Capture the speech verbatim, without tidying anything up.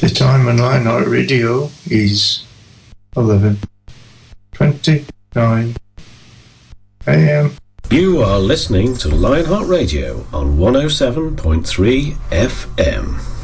The time on Lionheart Radio is eleven twenty-nine a m. You are listening to Lionheart Radio on one oh seven point three F M.